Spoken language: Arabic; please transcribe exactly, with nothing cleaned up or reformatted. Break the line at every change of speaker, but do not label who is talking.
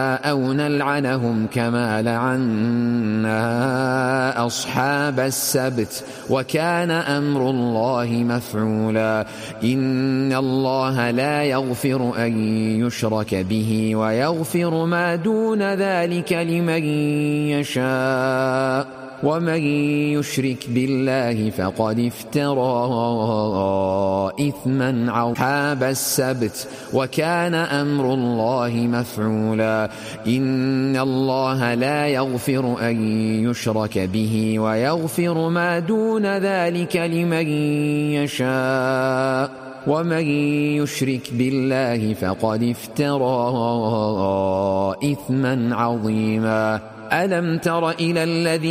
أو نلعنهم كما لعنا أصحاب السبت وكان أمر الله مفعولا. إن الله لا يغفر أن يشرك به ويغفر ما دون ذلك لمن يشاء ومن يشرك بالله فقد افترى إثما عظيما. أصحاب السبت وكان أمر الله مفعولا. إن الله لا يغفر أن يشرك به ويغفر ما دون ذلك لمن يشاء ومن يشرك بالله فقد افترى إثما عظيما. ألم تر إلى الذي